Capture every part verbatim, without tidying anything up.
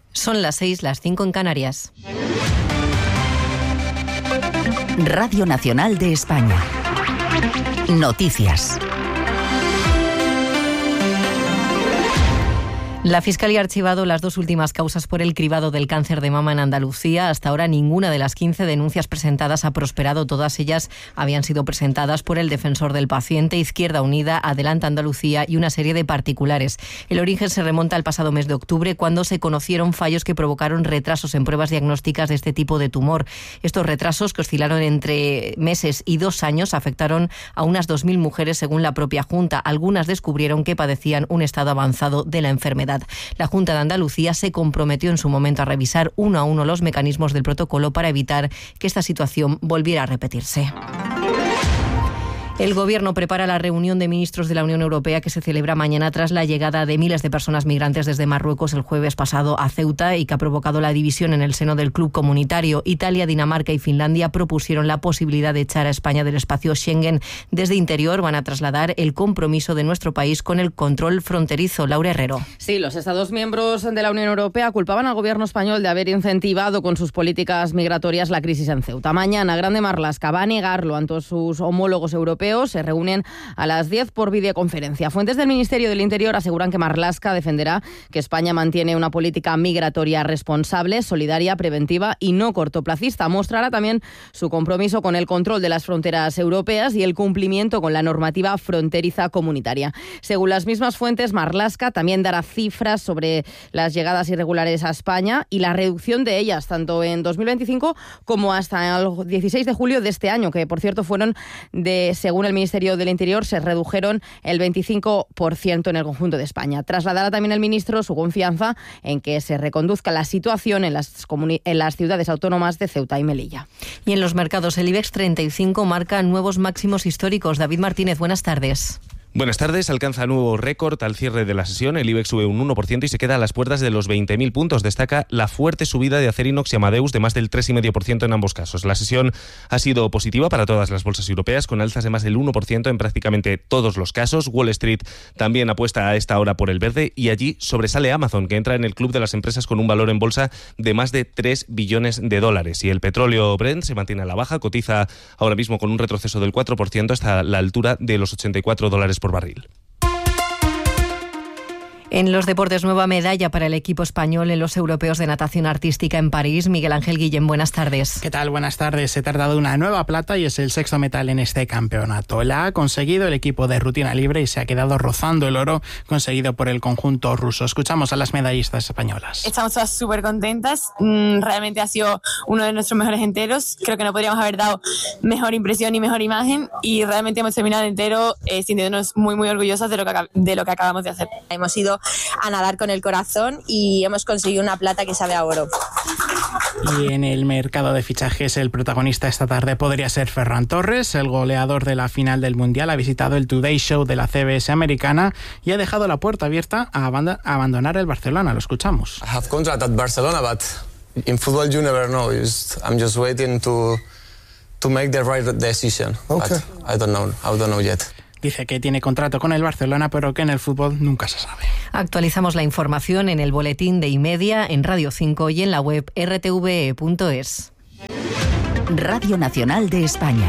Son las seis, las cinco en Canarias. Radio Nacional de España. Noticias. La Fiscalía ha archivado las dos últimas causas por el cribado del cáncer de mama en Andalucía. Hasta ahora ninguna de las quince denuncias presentadas ha prosperado. Todas ellas habían sido presentadas por el Defensor del Paciente, Izquierda Unida, Adelante Andalucía y una serie de particulares. El origen se remonta al pasado mes de octubre, cuando se conocieron fallos que provocaron retrasos en pruebas diagnósticas de este tipo de tumor. Estos retrasos, que oscilaron entre meses y dos años, afectaron a unas dos mil mujeres según la propia Junta. Algunas descubrieron que padecían un estado avanzado de la enfermedad. La Junta de Andalucía se comprometió en su momento a revisar uno a uno los mecanismos del protocolo para evitar que esta situación volviera a repetirse. El Gobierno prepara la reunión de ministros de la Unión Europea que se celebra mañana tras la llegada de miles de personas migrantes desde Marruecos el jueves pasado a Ceuta y que ha provocado la división en el seno del club comunitario. Italia, Dinamarca y Finlandia propusieron la posibilidad de echar a España del espacio Schengen. Desde Interior van a trasladar el compromiso de nuestro país con el control fronterizo. Laura Herrero. Sí, los Estados miembros de la Unión Europea culpaban al Gobierno español de haber incentivado con sus políticas migratorias la crisis en Ceuta. Mañana, Grande Marlaska va a negarlo ante sus homólogos europeos. Se reúnen a las diez por videoconferencia. Fuentes del Ministerio del Interior aseguran que Marlaska defenderá que España mantiene una política migratoria responsable, solidaria, preventiva y no cortoplacista. Mostrará también su compromiso con el control de las fronteras europeas y el cumplimiento con la normativa fronteriza comunitaria. Según las mismas fuentes, Marlaska también dará cifras sobre las llegadas irregulares a España y la reducción de ellas, tanto en dos mil veinticinco como hasta el dieciséis de julio de este año, que por cierto fueron de, según el Ministerio del Interior, se redujeron el veinticinco por ciento en el conjunto de España. Trasladará también el ministro su confianza en que se reconduzca la situación en las, comuni- en las ciudades autónomas de Ceuta y Melilla. Y en los mercados, el IBEX treinta y cinco marca nuevos máximos históricos. David Martínez, buenas tardes. Buenas tardes, alcanza nuevo récord al cierre de la sesión. El IBEX sube un uno por ciento y se queda a las puertas de los veinte mil puntos. Destaca la fuerte subida de Acerinox y Amadeus de más del tres coma cinco por ciento en ambos casos. La sesión ha sido positiva para todas las bolsas europeas, con alzas de más del uno por ciento en prácticamente todos los casos. Wall Street también apuesta a esta hora por el verde y allí sobresale Amazon, que entra en el club de las empresas con un valor en bolsa de más de tres billones de dólares. Y el petróleo Brent se mantiene a la baja, cotiza ahora mismo con un retroceso del cuatro por ciento hasta la altura de los ochenta y cuatro dólares por barril. En los deportes, nueva medalla para el equipo español en los europeos de natación artística en París. Miguel Ángel Guillén, buenas tardes. ¿Qué tal? Buenas tardes. Se trata de una nueva plata y es el sexto metal en este campeonato. La ha conseguido el equipo de rutina libre y se ha quedado rozando el oro conseguido por el conjunto ruso. Escuchamos a las medallistas españolas. Estamos todas súper contentas. Realmente ha sido uno de nuestros mejores enteros. Creo que no podríamos haber dado mejor impresión y mejor imagen y realmente hemos terminado el entero eh, sintiéndonos muy muy orgullosas de lo que, de lo que acabamos de hacer. Hemos ido a nadar con el corazón y hemos conseguido una plata que sabe a oro. Y en el mercado de fichajes, el protagonista esta tarde podría ser Ferran Torres. El goleador de la final del Mundial ha visitado el Today Show de la C B S americana y ha dejado la puerta abierta a, aband- a abandonar el Barcelona. Lo escuchamos. I have contract at Barcelona, but in football you never know. I'm just waiting to to make the right decision. Okay. But I don't know. I don't know yet. Dice que tiene contrato con el Barcelona, pero que en el fútbol nunca se sabe. Actualizamos la información en el boletín de iMedia, en Radio cinco y en la web r t v e punto es. Radio Nacional de España.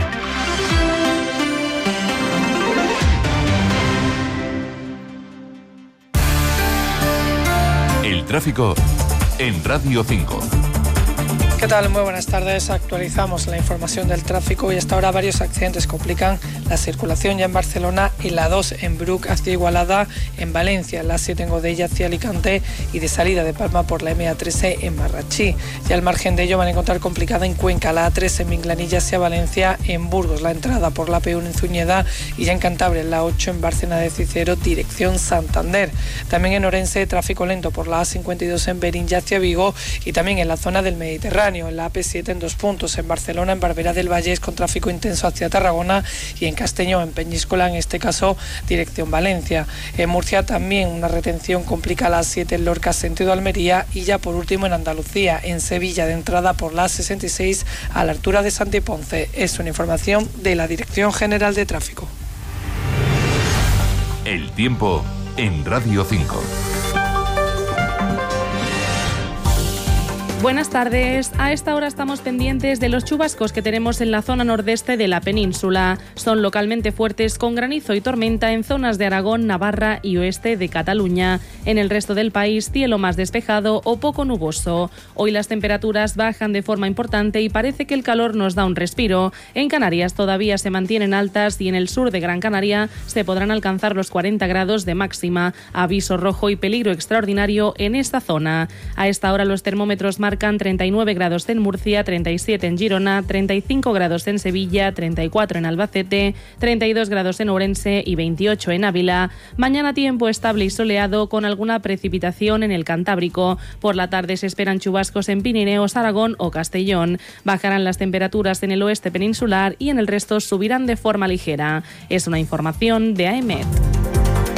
El tráfico en Radio cinco. ¿Qué tal? Muy buenas tardes. Actualizamos la información del tráfico y hasta ahora varios accidentes complican la circulación ya en Barcelona, en la dos en Bruc hacia Igualada, en Valencia, en la siete en Godella hacia Alicante y de salida de Palma por la eme a trece en Marratxí. Y al margen de ello van a encontrar complicada en Cuenca la a tres en Minglanilla hacia Valencia, en Burgos la entrada por la pe uno en Zuñeda y ya en Cantabria en la ocho en Bárcena de Cicero dirección Santander. También en Orense tráfico lento por la a cincuenta y dos en Beringia hacia Vigo y también en la zona del Mediterráneo, en la a pe siete en dos puntos, en Barcelona, en Barberá del Vallés con tráfico intenso hacia Tarragona y en Castelló, en Peñíscola, en este caso dirección Valencia. En Murcia también una retención complica la a siete en Lorca sentido Almería y ya por último en Andalucía, en Sevilla de entrada por la a sesenta y seis a la altura de Santiponce. Es una información de la Dirección General de Tráfico. El tiempo en Radio cinco. Buenas tardes. A esta hora estamos pendientes de los chubascos que tenemos en la zona nordeste de la península. Son localmente fuertes con granizo y tormenta en zonas de Aragón, Navarra y oeste de Cataluña. En el resto del país, cielo más despejado o poco nuboso. Hoy las temperaturas bajan de forma importante y parece que el calor nos da un respiro. En Canarias todavía se mantienen altas y en el sur de Gran Canaria se podrán alcanzar los cuarenta grados de máxima. Aviso rojo y peligro extraordinario en esta zona. A esta hora los termómetros marcan treinta y nueve grados en Murcia, treinta y siete en Girona, treinta y cinco grados en Sevilla, treinta y cuatro en Albacete, treinta y dos grados en Ourense y veintiocho en Ávila. Mañana tiempo estable y soleado con alguna precipitación en el Cantábrico. Por la tarde se esperan chubascos en Pirineos, Aragón o Castellón. Bajarán las temperaturas en el oeste peninsular y en el resto subirán de forma ligera. Es una información de AEMET.